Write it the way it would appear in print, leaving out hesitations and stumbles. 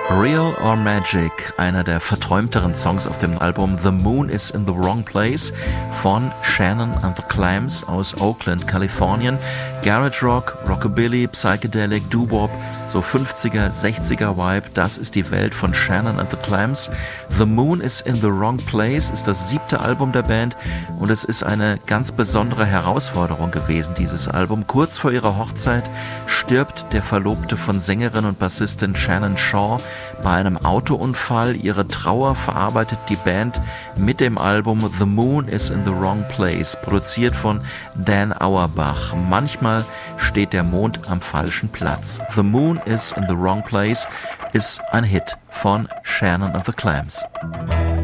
Real or Magic, einer der verträumteren Songs auf dem Album The Moon is in the Wrong Place von Shannon and the Clams aus Oakland, Kalifornien. Garage Rock, Rockabilly, Psychedelic, Doo-Wop, so 50er, 60er Vibe, das ist die Welt von Shannon and the Clams. The Moon is in the Wrong Place ist das 7. Album der Band und es ist eine ganz besondere Herausforderung gewesen, dieses Album. Kurz vor ihrer Hochzeit stirbt der Verlobte von Sängerin und Bassistin Shannon Shaw bei einem Autounfall. Ihre Trauer verarbeitet die Band mit dem Album The Moon is in the Wrong Place, produziert von Dan Auerbach. Manchmal steht der Mond am falschen Platz. The Moon is in the Wrong Place ist ein Hit von Shannon and the Clams.